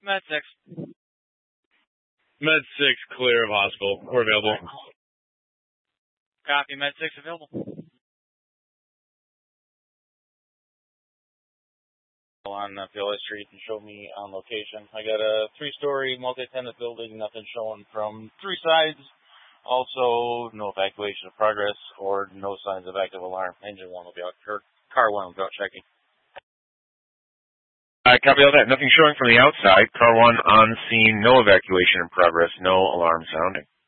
Med 6. Med 6, clear of hospital. We're available. Copy, Med 6 available. On Villa Street and show me on location. I got a 3-story multi-tenant building, nothing showing from 3 sides. Also, no evacuation of progress or no signs of active alarm. Engine 1 will be out, or car 1 will be out checking. Copy all that. Nothing showing from the outside. Car 1 on scene, no evacuation in progress, no alarm sounding.